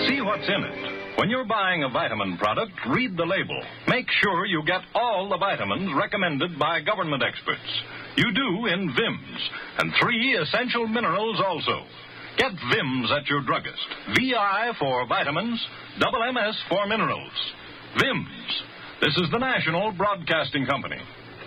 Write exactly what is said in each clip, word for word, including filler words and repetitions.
See what's in it. When you're buying a vitamin product, read the label. Make sure you get all the vitamins recommended by government experts. You do in Vims, and three essential minerals also. Get Vims at your druggist. V I for vitamins, double M S for minerals. Vims. This is the National Broadcasting Company.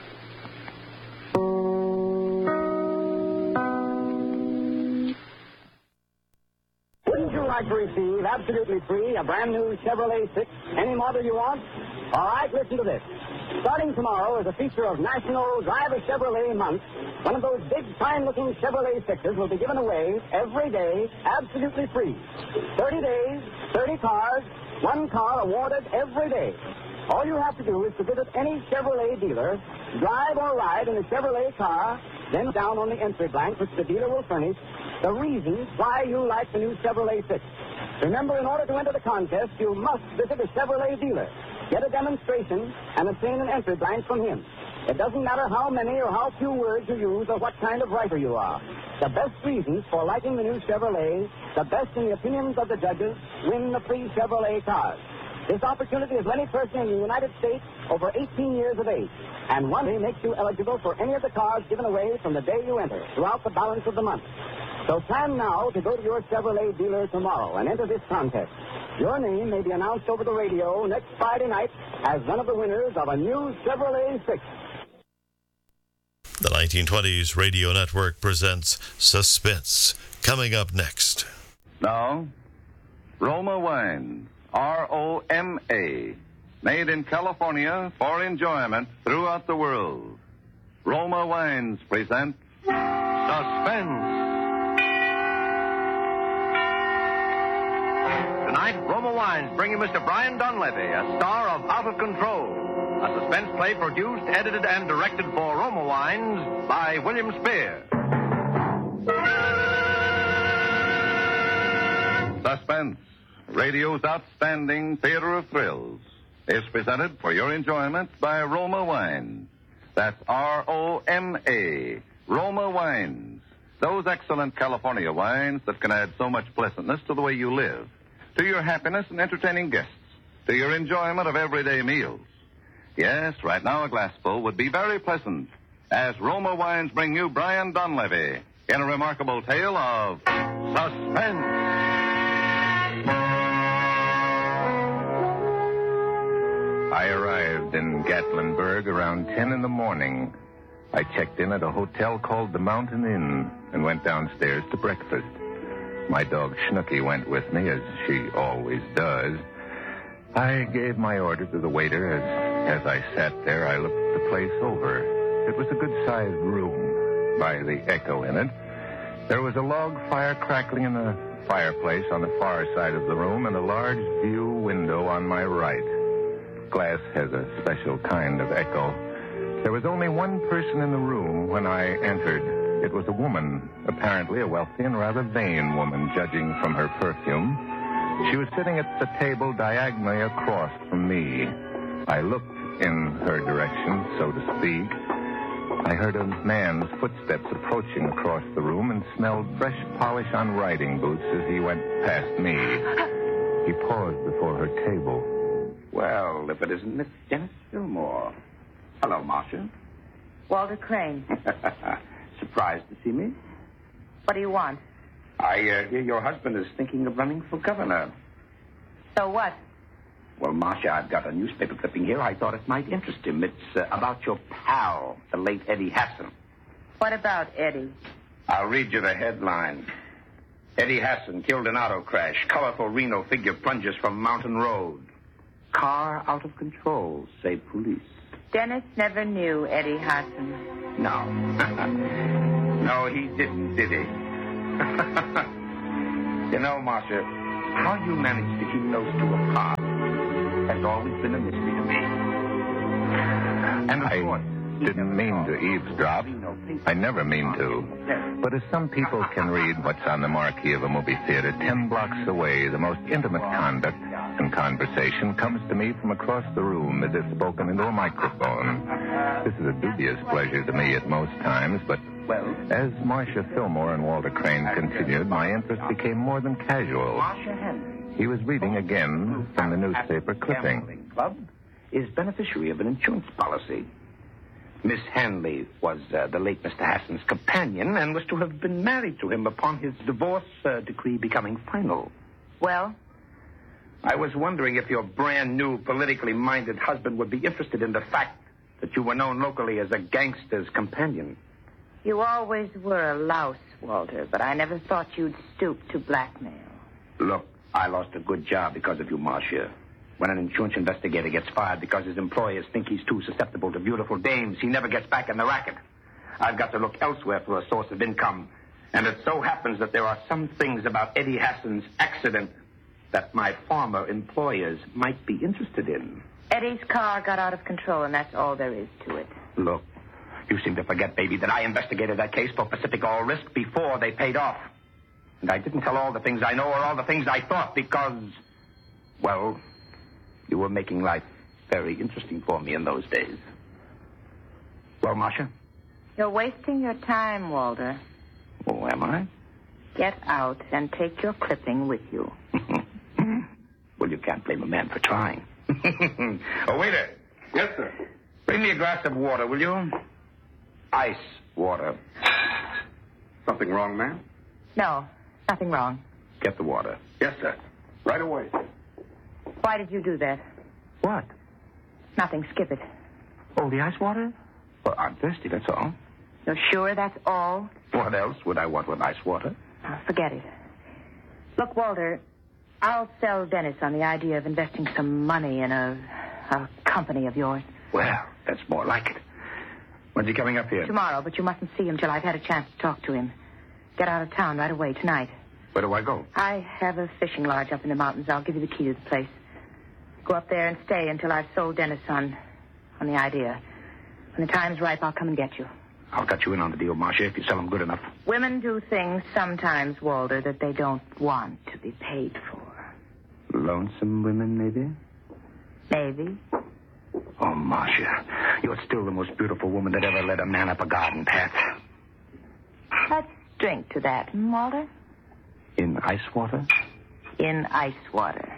Wouldn't you like to receive absolutely free a brand new Chevrolet six, any model you want? All right, listen to this. Starting tomorrow is a feature of National Drive a Chevrolet Month. One of those big, fine-looking Chevrolet sixes will be given away every day, absolutely free. thirty days, thirty cars, one car awarded every day. All you have to do is to visit any Chevrolet dealer, drive or ride in a Chevrolet car, then down on the entry blank, which the dealer will furnish, the reasons why you like the new Chevrolet six. Remember, in order to enter the contest, you must visit a Chevrolet dealer. Get a demonstration and obtain an entry blank from him. It doesn't matter how many or how few words you use or what kind of writer you are. The best reasons for liking the new Chevrolet, the best in the opinions of the judges, win the free Chevrolet cars. This opportunity is for any person in the United States over eighteen years of age. And one day makes you eligible for any of the cars given away from the day you enter throughout the balance of the month. So plan now to go to your Chevrolet dealer tomorrow and enter this contest. Your name may be announced over the radio next Friday night as one of the winners of a new Chevrolet six. The nineteen twenties Radio Network presents Suspense. Coming up next. Now, Roma Wines, R O M A, made in California for enjoyment throughout the world. Roma Wines present Suspense. Tonight, Roma Wines bring you Mister Brian Donlevy, a star of Out of Control, a suspense play produced, edited, and directed for Roma Wines by William Spear. Suspense, radio's outstanding theater of thrills, is presented for your enjoyment by Roma Wines. That's R O M A, Roma Wines. Those excellent California wines that can add so much pleasantness to the way you live, to your happiness in entertaining guests, to your enjoyment of everyday meals. Yes, right now a glassful would be very pleasant, as Roma Wines bring you Brian Donlevy in a remarkable tale of suspense. I arrived in Gatlinburg around ten in the morning. I checked in at a hotel called the Mountain Inn and went downstairs to breakfast. My dog Snooky went with me, as she always does. I gave my order to the waiter. As, as I sat there, I looked the place over. It was a good-sized room by the echo in it. There was a log fire crackling in the fireplace on the far side of the room and a large view window on my right. Glass has a special kind of echo. There was only one person in the room when I entered. It was a woman, apparently a wealthy and rather vain woman, judging from her perfume. She was sitting at the table diagonally across from me. I looked in her direction, so to speak. I heard a man's footsteps approaching across the room and smelled fresh polish on riding boots as he went past me. He paused before her table. Well, if it isn't Miss Dennis Fillmore. Hello, Marcia. Walter Crane. Surprised to see me? What do you want? I uh, hear your husband is thinking of running for governor. So what? Well, Marcia, I've got a newspaper clipping here. I thought it might interest him. It's uh, about your pal, the late Eddie Hasson. What about Eddie? I'll read you the headline. Eddie Hasson killed in auto crash. Colorful Reno figure plunges from Mountain Road. Car out of control, say police. Dennis never knew Eddie Hasson. No. No, he didn't, did he? You know, Marcia, how you managed to keep those two apart has always been a mystery to me. And of course, I didn't mean to eavesdrop. I never mean to. But as some people can read what's on the marquee of a movie theater ten blocks away, the most intimate conduct and conversation comes to me from across the room as if spoken into a microphone. This is a dubious pleasure to me at most times, but Well? As Marcia Fillmore and Walter Crane continued, my interest became more than casual. Marcia Henley. He was reading again from the newspaper clipping. Gambling Club is beneficiary of an insurance policy. Miss Hanley was uh, the late Mister Hassan's companion and was to have been married to him upon his divorce uh, decree becoming final. Well? I was wondering if your brand new, politically minded husband would be interested in the fact that you were known locally as a gangster's companion. You always were a louse, Walter, but I never thought you'd stoop to blackmail. Look, I lost a good job because of you, Marcia. When an insurance investigator gets fired because his employers think he's too susceptible to beautiful dames, he never gets back in the racket. I've got to look elsewhere for a source of income. And it so happens that there are some things about Eddie Hassan's accident that my former employers might be interested in. Eddie's car got out of control, and that's all there is to it. Look, you seem to forget, baby, that I investigated that case for Pacific All Risk before they paid off. And I didn't tell all the things I know or all the things I thought because, well, you were making life very interesting for me in those days. Well, Marcia? You're wasting your time, Walter. Oh, am I? Get out and take your clipping with you. Well, you can't blame a man for trying. Oh, waiter. Yes, sir. Bring me a glass of water, will you? Ice water. Something wrong, ma'am? No, nothing wrong. Get the water. Yes, sir. Right away. Why did you do that? What? Nothing. Skip it. Oh, the ice water? Well, I'm thirsty, that's all. You're sure that's all? What else would I want with ice water? Oh, forget it. Look, Walter, I'll sell Dennis on the idea of investing some money in a, a company of yours. Well, that's more like it. When's he coming up here? Tomorrow, but you mustn't see him till I've had a chance to talk to him. Get out of town right away tonight. Where do I go? I have a fishing lodge up in the mountains. I'll give you the key to the place. Go up there and stay until I've sold Dennis on, on the idea. When the time's ripe, I'll come and get you. I'll cut you in on the deal, Marcia, if you sell him good enough. Women do things sometimes, Walter, that they don't want to be paid for. Lonesome women, maybe? Maybe. Oh, Marcia, you're still the most beautiful woman that ever led a man up a garden path. Let's drink to that, hmm, Walter? In ice water? In ice water.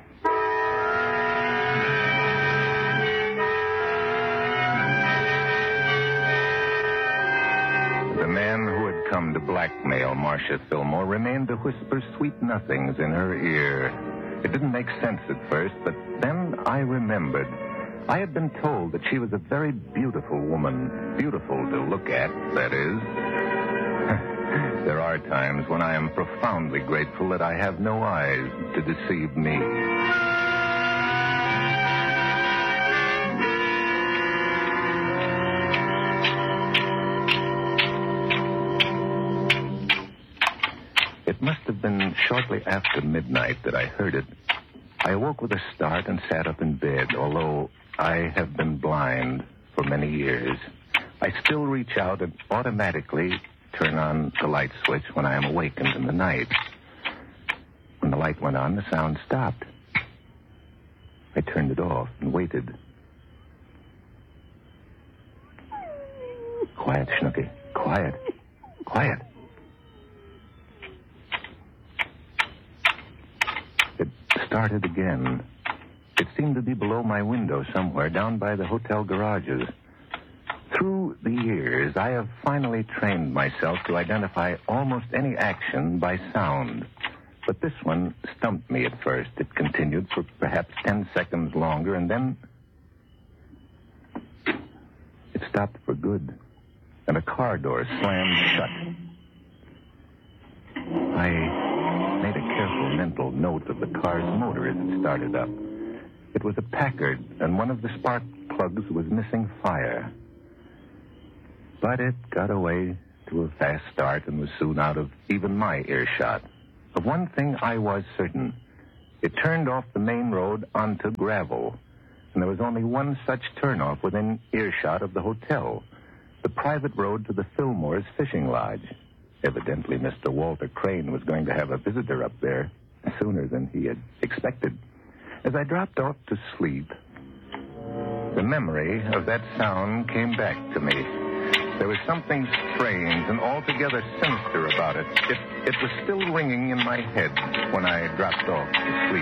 The man who had come to blackmail Marcia Fillmore remained to whisper sweet nothings in her ear. It didn't make sense at first, but then I remembered. I had been told that she was a very beautiful woman. Beautiful to look at, that is. There are times when I am profoundly grateful that I have no eyes to deceive me. It must have been shortly after midnight that I heard it. I awoke with a start and sat up in bed, although I have been blind for many years. I still reach out and automatically turn on the light switch when I am awakened in the night. When the light went on, the sound stopped. I turned it off and waited. Quiet, Snooky. Quiet. Quiet. It started again. It seemed to be below my window somewhere, down by the hotel garages. Through the years, I have finally trained myself to identify almost any action by sound. But this one stumped me at first. It continued for perhaps ten seconds longer, and then it stopped for good, and a car door slammed shut. I made a careful mental note of the car's motor as it started up. It was a Packard, and one of the spark plugs was missing fire. But it got away to a fast start and was soon out of even my earshot. Of one thing I was certain. It turned off the main road onto gravel, and there was only one such turnoff within earshot of the hotel, the private road to the Fillmore's fishing lodge. Evidently, Mister Walter Crane was going to have a visitor up there sooner than he had expected. As I dropped off to sleep, the memory of that sound came back to me. There was something strange and altogether sinister about it. It, it was still ringing in my head when I dropped off to sleep.